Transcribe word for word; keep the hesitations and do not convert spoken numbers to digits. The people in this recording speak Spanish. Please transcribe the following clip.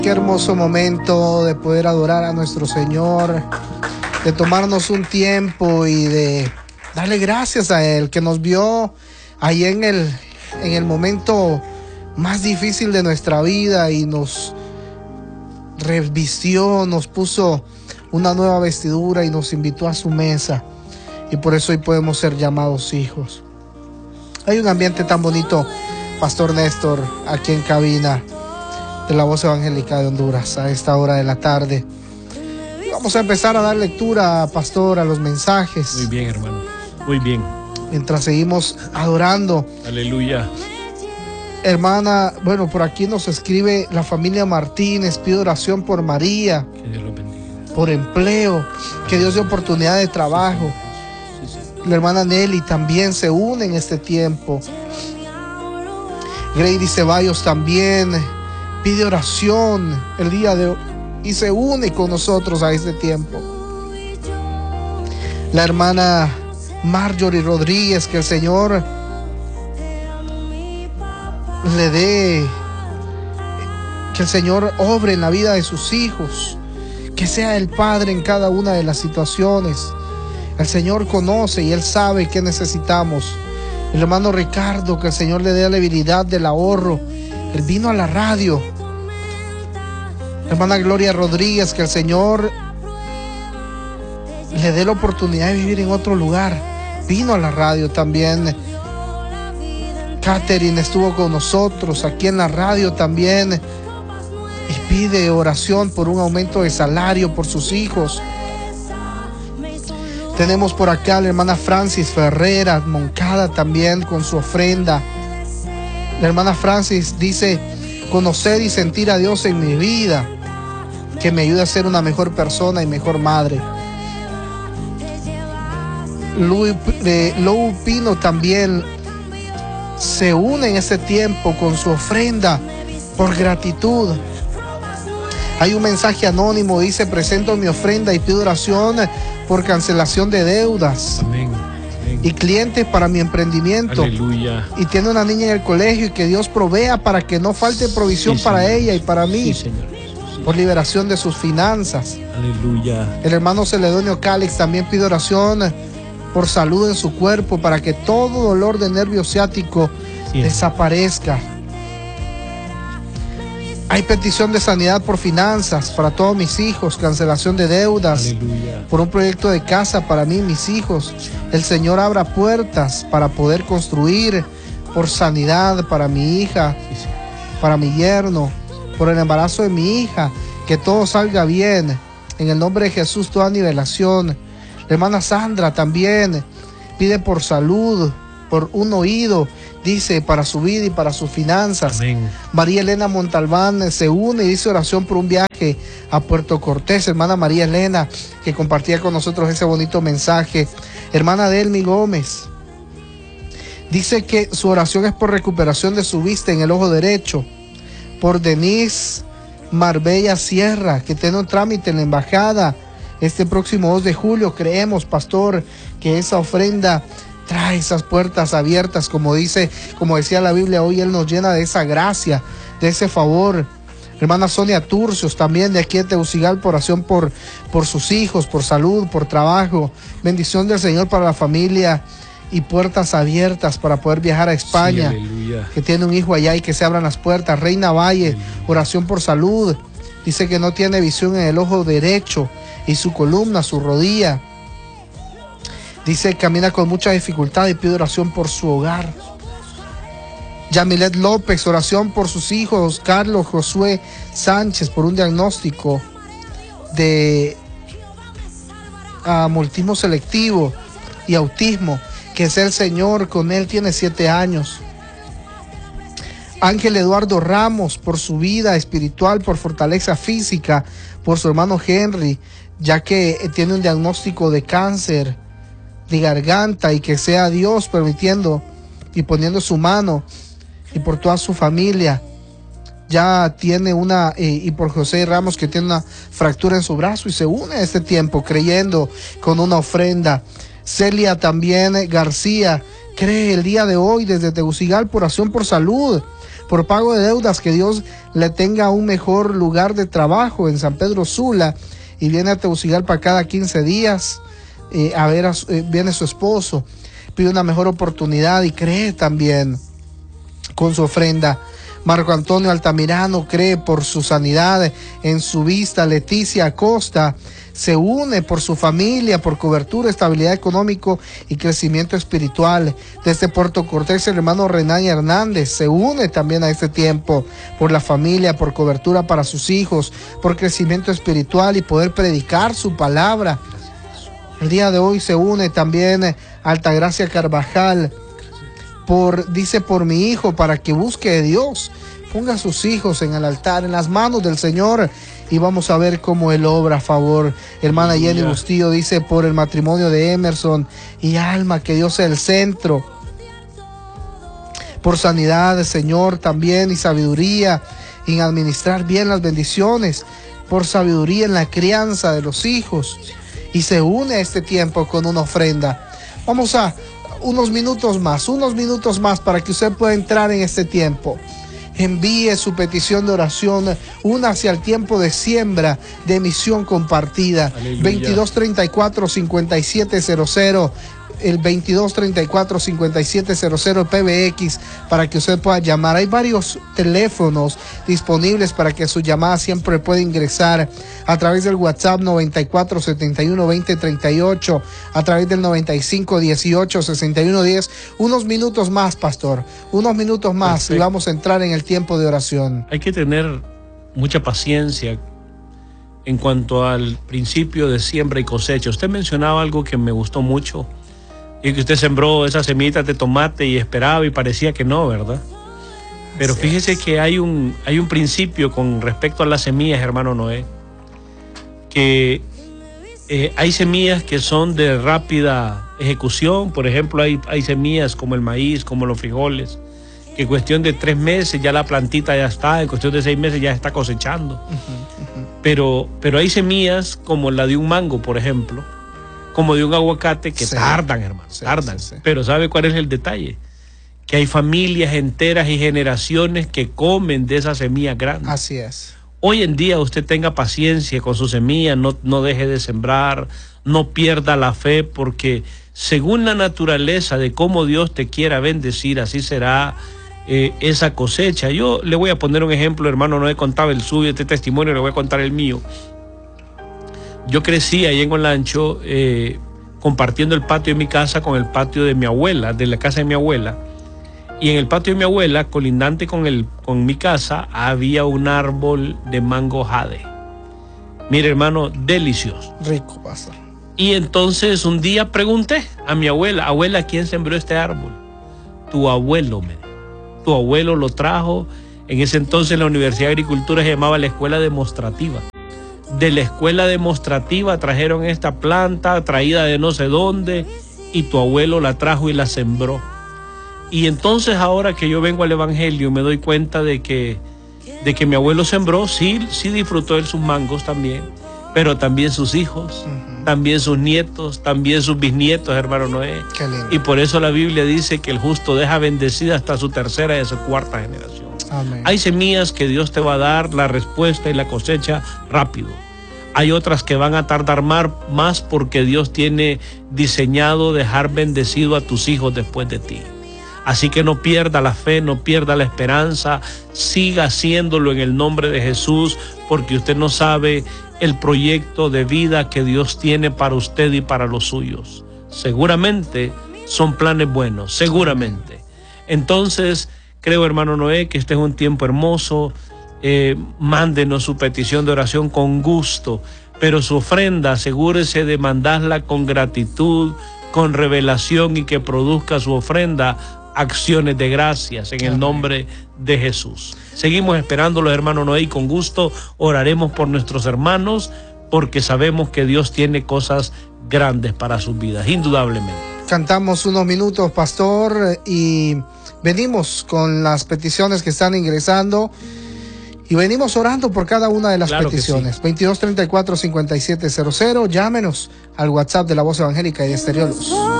Qué hermoso momento de poder adorar a nuestro Señor, de tomarnos un tiempo y de darle gracias a Él, que nos vio ahí en el, en el momento más difícil de nuestra vida y nos revistió, nos puso una nueva vestidura y nos invitó a su mesa. Y por eso hoy podemos ser llamados hijos. Hay un ambiente tan bonito, Pastor Néstor, aquí en cabina de la Voz Evangélica de Honduras a esta hora de la tarde. Y vamos a empezar a dar lectura, Pastor, a los mensajes. Muy bien, hermano, muy bien. Mientras seguimos adorando. Aleluya. Hermana, bueno, por aquí nos escribe la familia Martínez, pide oración por María, Que Dios lo bendiga. por empleo, que Dios dé oportunidad de trabajo. La hermana Nelly también se une en este tiempo. Grady Ceballos también pide oración el día de hoy y se une con nosotros a este tiempo. La hermana Marjorie Rodríguez, que el Señor le dé, que el Señor obre en la vida de sus hijos, que sea el Padre en cada una de las situaciones. El Señor conoce y Él sabe qué necesitamos. El hermano Ricardo, que el Señor le dé la habilidad del ahorro. Él vino a la radio. La hermana Gloria Rodríguez, que el Señor le dé la oportunidad de vivir en otro lugar. Vino a la radio también. Catherine estuvo con nosotros aquí en la radio también y pide oración por un aumento de salario por sus hijos. Tenemos por acá a la hermana Francis Ferrera Moncada también con su ofrenda. La hermana Francis dice: conocer y sentir a Dios en mi vida, que me ayude a ser una mejor persona y mejor madre. Lou, eh, Lou Pino también se une en este tiempo con su ofrenda por gratitud. Hay un mensaje anónimo, dice: presento mi ofrenda y pido oración por cancelación de deudas. Amén. Amén. Y clientes para mi emprendimiento. Aleluya. Y tiene una niña en el colegio y que Dios provea para que no falte provisión Sí, para Señor. ella y para mí. Sí, Señor. Sí. Por liberación de sus finanzas. Aleluya. El hermano Celedonio Cálix también pide oración por salud en su cuerpo, para que todo dolor de nervio ciático Sí. desaparezca. Hay petición de sanidad por finanzas para todos mis hijos, cancelación de deudas, Aleluya. por un proyecto de casa para mí y mis hijos. El Señor abra puertas para poder construir, por sanidad para mi hija, Sí, Señor. para mi yerno, por el embarazo de mi hija, que todo salga bien. En el nombre de Jesús, toda nivelación. La hermana Sandra también pide por salud, por un oído, dice, para su vida y para sus finanzas. Amén. María Elena Montalbán se une y dice oración por un viaje a Puerto Cortés. Hermana María Elena, que compartía con nosotros ese bonito mensaje. Hermana Delmi Gómez dice que su oración es por recuperación de su vista en el ojo derecho. Por Denise Marbella Sierra, que tiene un trámite en la embajada este próximo dos de julio. Creemos, pastor, que esa ofrenda trae esas puertas abiertas, como dice, como decía la Biblia, hoy Él nos llena de esa gracia, de ese favor. Hermana Sonia Turcios, también de aquí de Tegucigalpa, oración por, por sus hijos, por salud, por trabajo. Bendición del Señor para la familia y puertas abiertas para poder viajar a España. Sí, aleluya. Que tiene un hijo allá y que se abran las puertas. Reina Valle, aleluya. Oración por salud. Dice que no tiene visión en el ojo derecho y su columna, su rodilla. Dice que camina con mucha dificultad y pide oración por su hogar. Yamilet López, oración por sus hijos, Carlos Josué Sánchez, por un diagnóstico de uh, multismo selectivo y autismo. Que sea el Señor con él, tiene siete años. Ángel Eduardo Ramos, por su vida espiritual, por fortaleza física, por su hermano Henry, ya que tiene un diagnóstico de cáncer de garganta, y que sea Dios permitiendo y poniendo su mano, y por toda su familia. Ya tiene una, eh, y por José Ramos, que tiene una fractura en su brazo y se une a este tiempo creyendo con una ofrenda. Celia también García cree el día de hoy desde Tegucigalpa, oración por salud, por pago de deudas, que Dios le tenga un mejor lugar de trabajo en San Pedro Sula, y viene a Tegucigalpa cada quince días, eh, a ver, a su, eh, viene su esposo, pide una mejor oportunidad y cree también con su ofrenda. Marco Antonio Altamirano cree por su sanidad en su vista. Leticia Acosta se une por su familia, por cobertura, estabilidad económico y crecimiento espiritual. Desde Puerto Cortés, el hermano Renán Hernández se une también a este tiempo por la familia, por cobertura para sus hijos, por crecimiento espiritual y poder predicar su palabra. El día de hoy se une también Altagracia Carvajal, por, dice, por mi hijo, para que busque a Dios, ponga a sus hijos en el altar, en las manos del Señor, y vamos a ver cómo Él obra a favor. Hermana Jenny yeah. Bustillo dice, por el matrimonio de Emerson y Alma, que Dios sea el centro, por sanidad, Señor, también, y sabiduría en administrar bien las bendiciones, por sabiduría en la crianza de los hijos, y se une a este tiempo con una ofrenda. Vamos a unos minutos más, unos minutos más para que usted pueda entrar en este tiempo. Envíe su petición de oración, una hacia el tiempo de siembra de misión compartida. Aleluya. veintidós treinta y cuatro, cincuenta y siete cero cero, el veintidós treinta y cuatro, cincuenta y siete cero cero P B X, para que usted pueda llamar. Hay varios teléfonos disponibles para que su llamada siempre pueda ingresar a través del WhatsApp noventa y cuatro, setenta y uno, veinte, treinta y ocho, a través del noventa y cinco, dieciocho, sesenta y uno, diez. Unos minutos más, pastor, unos minutos más. Perfecto. Y vamos a entrar en el tiempo de oración. Hay que tener mucha paciencia en cuanto al principio de siembra y cosecha. Usted mencionaba algo que me gustó mucho, y que usted sembró esas semillitas de tomate y esperaba y parecía que no, ¿verdad? Pero Así fíjese es. que hay un, hay un principio con respecto a las semillas, hermano Noé, que eh, hay semillas que son de rápida ejecución. Por ejemplo, hay, hay semillas como el maíz, como los frijoles, que en cuestión de tres meses ya la plantita ya está, en cuestión de seis meses ya está cosechando. Uh-huh, uh-huh. Pero, pero hay semillas como la de un mango, por ejemplo, como de un aguacate, que sí. tardan, hermano, sí, tardan. Sí, sí. Pero ¿sabe cuál es el detalle? Que hay familias enteras y generaciones que comen de esas semillas grandes. Así es. Hoy en día usted tenga paciencia con su semilla, no, no deje de sembrar, no pierda la fe, porque según la naturaleza de cómo Dios te quiera bendecir, así será eh, esa cosecha. Yo le voy a poner un ejemplo, hermano, no he contado el suyo, este testimonio, le voy a contar el mío. Yo crecí ahí en Olancho, eh, compartiendo el patio de mi casa con el patio de mi abuela, de la casa de mi abuela. Y en el patio de mi abuela, colindante con, el, con mi casa, había un árbol de mango jade. Mire, hermano, delicioso. Rico, pasa. Y entonces un día pregunté a mi abuela, abuela, ¿quién sembró este árbol? Tu abuelo, me dijo. Tu abuelo lo trajo. En ese entonces la Universidad de Agricultura se llamaba la Escuela Demostrativa. De la escuela demostrativa trajeron esta planta traída de no sé dónde, y tu abuelo la trajo y la sembró. Y entonces ahora que yo vengo al evangelio me doy cuenta de que, de que mi abuelo sembró, sí, sí disfrutó de sus mangos también, pero también sus hijos, uh-huh. también sus nietos, también sus bisnietos, hermano Noé. Qué lindo. Y por eso la Biblia dice que el justo deja bendecida hasta su tercera y su cuarta generación. Amén. Hay semillas que Dios te va a dar la respuesta y la cosecha rápido. Hay otras que van a tardar más porque Dios tiene diseñado dejar bendecido a tus hijos después de ti. Así que no pierda la fe, no pierda la esperanza, siga haciéndolo en el nombre de Jesús, porque usted no sabe el proyecto de vida que Dios tiene para usted y para los suyos. Seguramente son planes buenos, seguramente. Entonces, creo, hermano Noé, que este es un tiempo hermoso. Eh, mándenos su petición de oración con gusto, pero su ofrenda asegúrese de mandarla con gratitud, con revelación, y que produzca su ofrenda acciones de gracias en el nombre de Jesús. Seguimos esperando los hermanos Noé, y con gusto oraremos por nuestros hermanos, porque sabemos que Dios tiene cosas grandes para sus vidas, indudablemente. Cantamos unos minutos, pastor, y venimos con las peticiones que están ingresando. Y venimos orando por cada una de las claro peticiones. Sí. veintidós treinta y cuatro, cincuenta y siete cero cero. Llámenos al WhatsApp de la Voz Evangélica y de Estéreo Luz.